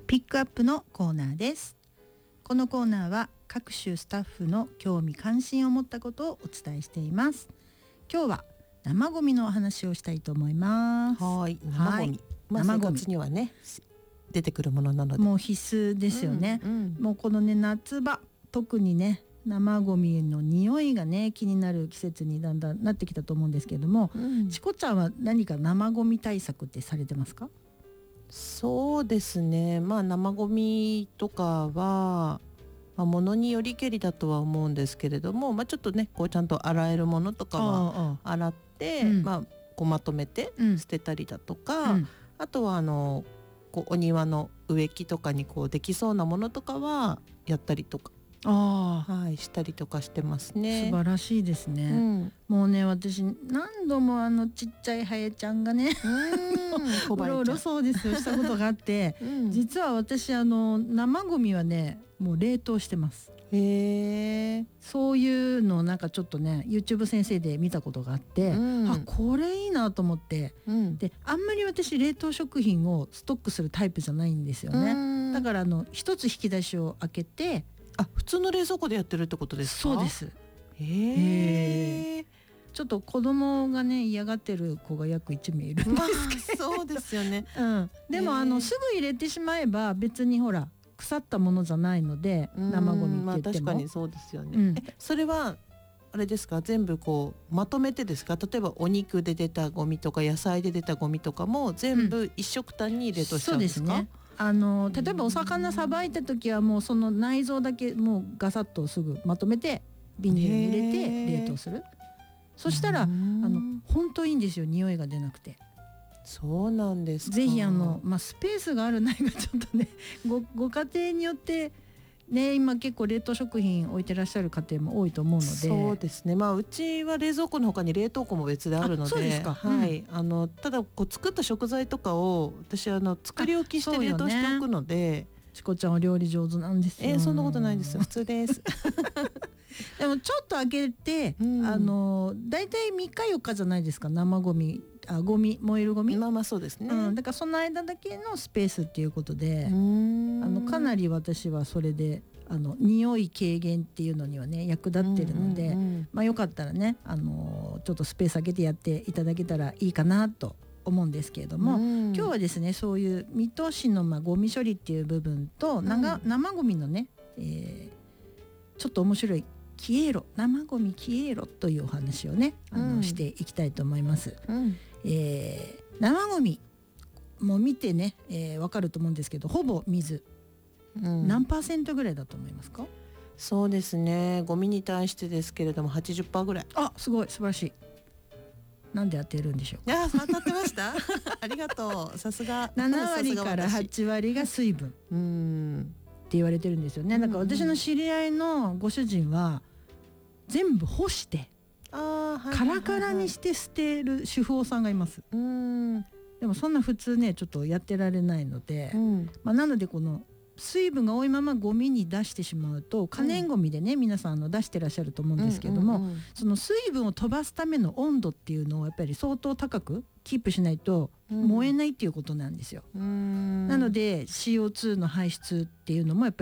ピックアップのコーナーです。このコーナーは各種スタッフの興味関心を持ったことをお伝えしています。今日は生ゴミのお話をしたいと思います。 はい、生ゴミ、生活にはね出てくるものなのでもう必須ですよね、もうこのね夏場特にね生ゴミの匂いがね気になる季節にだんだんなってきたと思うんですけれども、チコちゃんは何か生ゴミ対策ってされてますか？ そうですね、生ゴミとかは、物によりけりだとは思うんですけれども、ちょっとねこうちゃんと洗えるものとかは洗って、こうまとめて捨てたりだとか、あとはこうお庭の植木とかにこうできそうなものとかはやったりとかしたりとかしてますね。 素晴らしいですね、もうね私何度もちっちゃいハエちゃんがねうろうろそうですよしたことがあって、実は私生ゴミはねもう冷凍してます。 へー、 そういうのをなんかちょっとね YouTube 先生で見たことがあって、これいいなと思って、であんまり私冷凍食品をストックするタイプじゃないんですよね。だから一つ引き出しを開けて、 普通の冷蔵庫でやってるってことですか？ そうです。ちょっと子供がね嫌がってる子が約1名いるんですけど、 そうですよね、 でもすぐ入れてしまえば別にほら腐ったものじゃないので、生ゴミって言っても、 確かにそうですよね、それはあれですか、全部こうまとめてですか？例えばお肉で出たゴミとか野菜で出たゴミとかも全部一緒くたに冷凍しちゃうんですか？ そうですね。例えばお魚さばいた時はもうその内臓だけもうガサッとすぐまとめてビニールに入れて冷凍する。そしたら本当いいんですよ、匂いが出なくて。 そうなんですか。 ぜひスペースがあるないがちょっとねご家庭によってね今結構冷凍食品置いてらっしゃる家庭も多いと思うので。 そうですね、うちは冷蔵庫の他に冷凍庫も別であるので、 そうですか、 ただこう作った食材とかを私作り置きして冷凍しておくので、 チコちゃんは料理上手なんですよ。 そんなことないですよ、普通ですでもちょっと開けて、だいたい3日4日じゃないですか、生ゴミゴミ燃えるゴミ、 そうですね、 だからその間だけのスペースっていうことで、かなり私はそれで匂い軽減っていうのにはね役立ってるので、よかったらねちょっとスペース空けてやっていただけたらいいかなと思うんですけれども、今日はですねそういう水戸市のゴミ処理っていう部分と、生ゴミのね、ちょっと面白い消えろ生ゴミ消えろというお話をねしていきたいと思います。生ゴミもう見てね、分かると思うんですけど、ほぼ水、何%ぐらいだと思いますか？ そうですね、ゴミに対してですけれども 80% ぐらい。 すごい素晴らしい。なんで当てるんでしょうか？ 当たってましたありがとう、さすが。 7割から8割が水分って言われてるんですよね。だから私の知り合いのご主人は全部干してカラカラにして捨てる主婦さんがいます。でもそんな普通ねちょっとやってられないので、なのでこの水分が多いままゴミに出してしまうと、可燃ゴミでね皆さん出してらっしゃると思うんですけども、その水分を飛ばすための温度っていうのをやっぱり相当高くキープしないと燃えないっていうことなんですよ。なので CO2 の排出っていうのもやっぱり